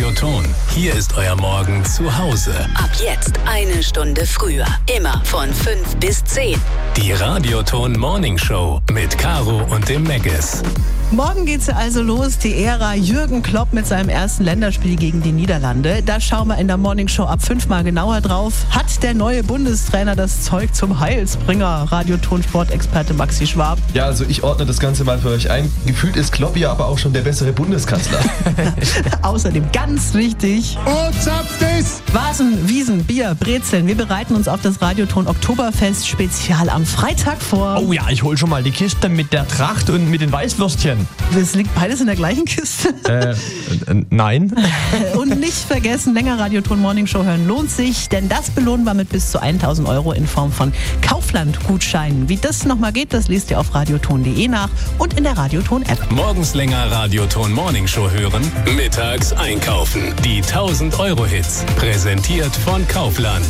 Radioton. Hier ist euer Morgen zu Hause. Ab jetzt 1 Stunde früher. Immer von 5 bis 10. Die Radioton Morning Show mit Caro und dem Meggis. Morgen geht's also los, die Ära Jürgen Klopp mit seinem ersten Länderspiel gegen die Niederlande. Da schauen wir in der Morning Show ab 5 mal genauer drauf. Hat der neue Bundestrainer das Zeug zum Heilsbringer? Radioton-Sportexperte Maxi Schwab. Ja, also ich ordne das Ganze mal für euch ein. Gefühlt ist Klopp ja aber auch schon der bessere Bundeskanzler. Außerdem ganz wichtig. Und zapft es! Vasen, Wiesen, Bier, Brezeln. Wir bereiten uns auf das Radioton Oktoberfest Spezial am Freitag vor. Oh ja, ich hol schon mal die Kiste mit der Tracht und mit den Weißwürstchen. Das liegt beides in der gleichen Kiste. Nein. Und nicht vergessen, länger Radioton Morning Show hören lohnt sich, denn das belohnen wir mit bis zu 1.000 Euro in Form von Kaufland-Gutscheinen. Wie das nochmal geht, das lest ihr auf radioton.de nach und in der Radioton-App. Morgens länger Radioton Morning Show hören, mittags einkaufen. Die 1000-Euro-Hits, präsentiert von Kaufland.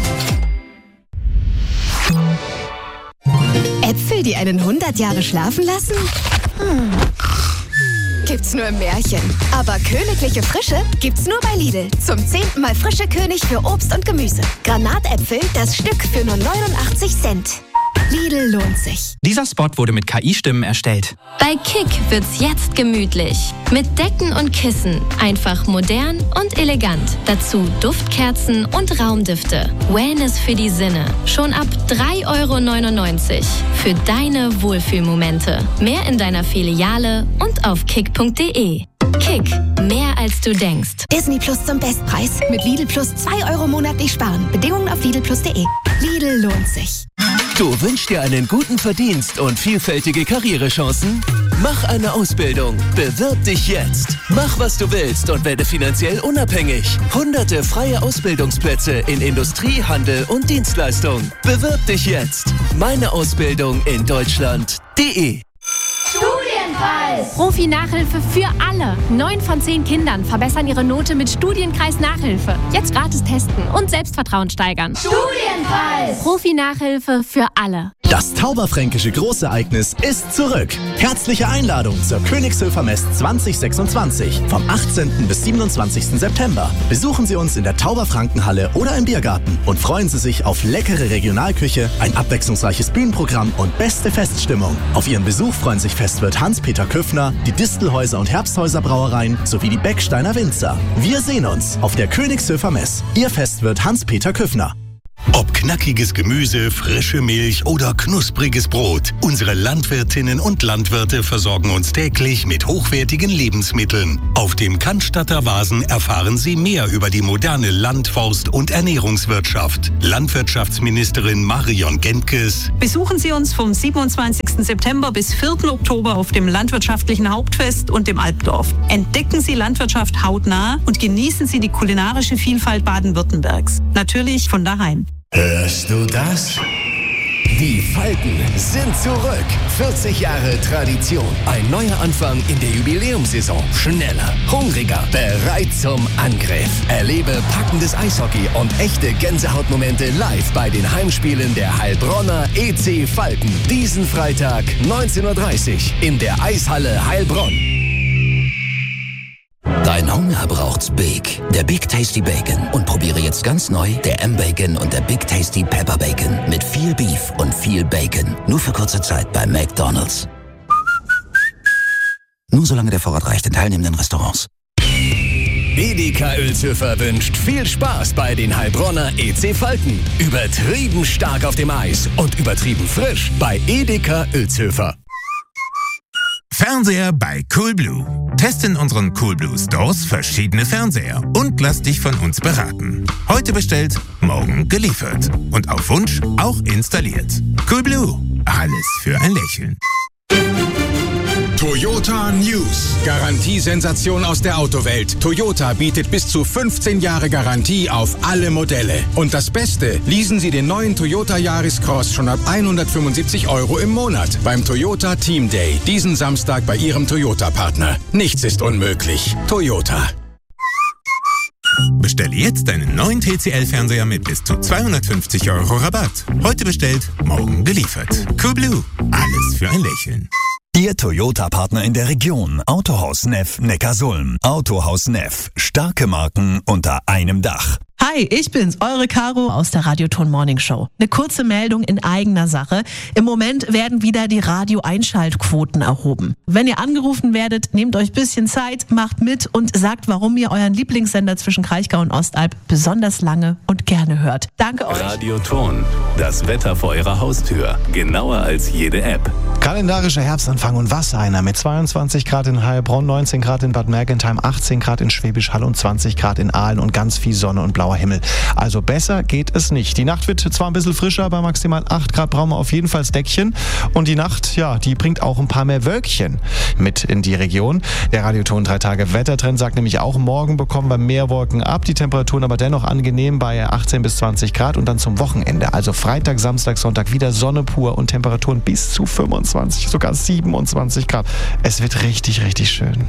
Äpfel, die einen 100 Jahre schlafen lassen? Gibt's nur im Märchen. Aber königliche Frische gibt's nur bei Lidl. Zum 10. Mal frische König für Obst und Gemüse. Granatäpfel, das Stück für nur 89 Cent. Lidl lohnt sich. Dieser Spot wurde mit KI-Stimmen erstellt. Bei Kick wird's jetzt gemütlich. Mit Decken und Kissen. Einfach modern und elegant. Dazu Duftkerzen und Raumdüfte. Wellness für die Sinne. Schon ab 3,99 € für deine Wohlfühlmomente. Mehr in deiner Filiale und auf kick.de. Kick, mehr als du denkst. Disney Plus zum Bestpreis. Mit Lidl Plus 2 € monatlich sparen. Bedingungen auf lidlplus.de. Lidl lohnt sich. Du wünschst dir einen guten Verdienst und vielfältige Karrierechancen? Mach eine Ausbildung. Bewirb dich jetzt. Mach, was du willst und werde finanziell unabhängig. Hunderte freie Ausbildungsplätze in Industrie, Handel und Dienstleistung. Bewirb dich jetzt. Meine Ausbildung in Deutschland.de. Studienpreis! Profi-Nachhilfe für alle. 9 von 10 Kindern verbessern ihre Note mit Studienkreis Nachhilfe. Jetzt gratis testen und Selbstvertrauen steigern. Studienpreis! Profi-Nachhilfe für alle. Das Tauberfränkische Großereignis ist zurück. Herzliche Einladung zur Königshöfer Mess 2026 vom 18. bis 27. September. Besuchen Sie uns in der Tauberfrankenhalle oder im Biergarten und freuen Sie sich auf leckere Regionalküche, ein abwechslungsreiches Bühnenprogramm und beste Feststimmung. Auf Ihren Besuch freuen sich Festwirt Hans-Peter Küffner, die Distelhäuser und Herbsthäuser Brauereien sowie die Becksteiner Winzer. Wir sehen uns auf der Königshöfer Mess. Ihr Festwirt Hans-Peter Küffner. Ob knackiges Gemüse, frische Milch oder knuspriges Brot, unsere Landwirtinnen und Landwirte versorgen uns täglich mit hochwertigen Lebensmitteln. Auf dem Cannstatter Vasen erfahren Sie mehr über die moderne Land-, Forst- und Ernährungswirtschaft. Landwirtschaftsministerin Marion Gentges. Besuchen Sie uns vom 27. September bis 4. Oktober auf dem Landwirtschaftlichen Hauptfest und dem Alpdorf. Entdecken Sie Landwirtschaft hautnah und genießen Sie die kulinarische Vielfalt Baden-Württembergs. Natürlich von daheim. Hörst du das? Die Falken sind zurück. 40 Jahre Tradition. Ein neuer Anfang in der Jubiläumssaison. Schneller, hungriger, bereit zum Angriff. Erlebe packendes Eishockey und echte Gänsehautmomente live bei den Heimspielen der Heilbronner EC Falken. Diesen Freitag 19:30 Uhr in der Eishalle Heilbronn. Dein Hunger braucht's Big. Der Big Tasty Bacon. Und probiere jetzt ganz neu der M-Bacon und der Big Tasty Pepper Bacon. Mit viel Beef und viel Bacon. Nur für kurze Zeit bei McDonald's. Nur solange der Vorrat reicht in teilnehmenden Restaurants. Edeka Oelzhöfer wünscht viel Spaß bei den Heilbronner EC Falken. Übertrieben stark auf dem Eis und übertrieben frisch bei Edeka Oelzhöfer. Fernseher bei Coolblue. Teste in unseren Coolblue Stores verschiedene Fernseher und lass dich von uns beraten. Heute bestellt, morgen geliefert. Und auf Wunsch auch installiert. Coolblue. Alles für ein Lächeln. Toyota News. Garantiesensation aus der Autowelt. Toyota bietet bis zu 15 Jahre Garantie auf alle Modelle. Und das Beste, leasen Sie den neuen Toyota Yaris Cross schon ab 175 € im Monat beim Toyota Team Day. Diesen Samstag bei Ihrem Toyota-Partner. Nichts ist unmöglich. Toyota. Bestelle jetzt deinen neuen TCL-Fernseher mit bis zu 250 € Rabatt. Heute bestellt, morgen geliefert. Coolblue. Alles für ein Lächeln. Ihr Toyota-Partner in der Region. Autohaus Neff Neckarsulm. Autohaus Neff. Starke Marken unter einem Dach. Hi, ich bin's, eure Caro aus der Radioton Morning Show. Eine kurze Meldung in eigener Sache. Im Moment werden wieder die Radio-Einschaltquoten erhoben. Wenn ihr angerufen werdet, nehmt euch ein bisschen Zeit, macht mit und sagt, warum ihr euren Lieblingssender zwischen Kraichgau und Ostalb besonders lange und gerne hört. Danke euch. Radioton, das Wetter vor eurer Haustür. Genauer als jede App. Kalendarischer Herbstanfang und was einer mit 22 Grad in Heilbronn, 19 Grad in Bad Mergentheim, 18 Grad in Schwäbisch Hall und 20 Grad in Aalen und ganz viel Sonne und blauer Himmel. Also besser geht es nicht. Die Nacht wird zwar ein bisschen frischer, bei maximal 8 Grad brauchen wir auf jeden Fall das Deckchen. Und die Nacht, ja, die bringt auch ein paar mehr Wölkchen mit in die Region. Der Radioton 3-Tage-Wettertrend sagt nämlich auch, morgen bekommen wir mehr Wolken ab, die Temperaturen aber dennoch angenehm bei 18 bis 20 Grad und dann zum Wochenende. Also Freitag, Samstag, Sonntag wieder Sonne pur und Temperaturen bis zu 25, sogar 27 Grad. Es wird richtig, richtig schön.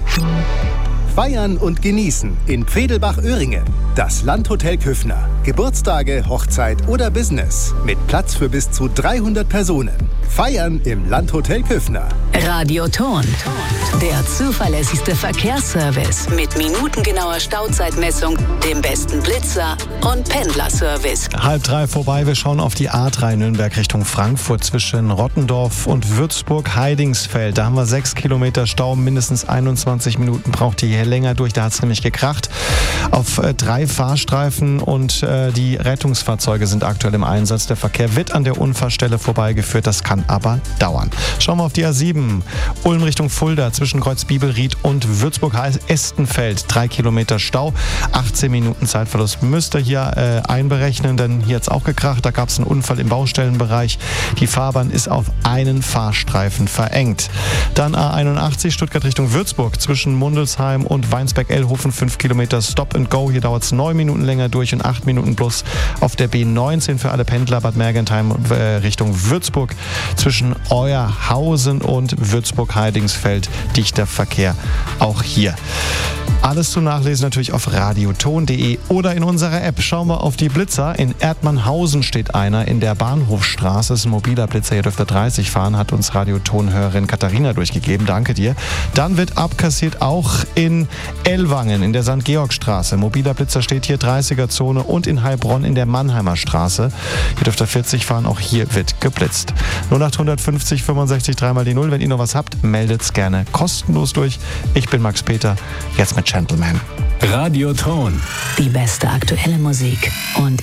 Feiern und genießen in Pfedelbach-Öhringen. Das Landhotel Küffner. Geburtstage, Hochzeit oder Business. Mit Platz für bis zu 300 Personen. Feiern im Landhotel Küffner. Radioton. Der zuverlässigste Verkehrsservice mit minutengenauer Stauzeitmessung, dem besten Blitzer und Pendlerservice. 2:30 vorbei, wir schauen auf die A3 Nürnberg Richtung Frankfurt zwischen Rottendorf und Würzburg-Heidingsfeld. Da haben wir 6 Kilometer Stau, mindestens 21 Minuten braucht ihr hier länger durch, da hat es nämlich gekracht. Auf 3 Fahrstreifen und die Rettungsfahrzeuge sind aktuell im Einsatz. Der Verkehr wird an der Unfallstelle vorbeigeführt, das kann aber dauern. Schauen wir auf die A7, Ulm Richtung Fulda zwischen Kreuzbibelried und Würzburg-Estenfeld. 3 Kilometer Stau, 18 Minuten Zeitverlust müsst ihr hier einberechnen, denn hier hat es auch gekracht. Da gab es einen Unfall im Baustellenbereich. Die Fahrbahn ist auf einen Fahrstreifen verengt. Dann A81 Stuttgart Richtung Würzburg zwischen Mundelsheim und Weinsberg-Ellhofen, 5 Kilometer Stop and Go. Hier dauert es 9 Minuten länger durch und 8 Minuten plus auf der B19 für alle Pendler. Bad Mergentheim Richtung Würzburg zwischen Euerhausen und Würzburg-Heidingsfeld. Dichter Verkehr auch hier. Alles zu nachlesen natürlich auf radioton.de oder in unserer App. Schauen wir auf die Blitzer. In Erdmannhausen steht einer in der Bahnhofstraße. Das ist ein mobiler Blitzer, hier dürfte 30 fahren, hat uns Radioton-Hörerin Katharina durchgegeben. Danke dir. Dann wird abkassiert auch in Ellwangen in der St. Georgstraße. Mobiler Blitzer steht hier, 30er-Zone und in Heilbronn in der Mannheimer Straße. Hier dürfte 40 fahren, auch hier wird geblitzt. 0850 65 3 die 0. Wenn ihr noch was habt, meldet's gerne kostenlos durch. Ich bin Max Peter, jetzt mit Gentleman. Radioton. Die beste aktuelle Musik und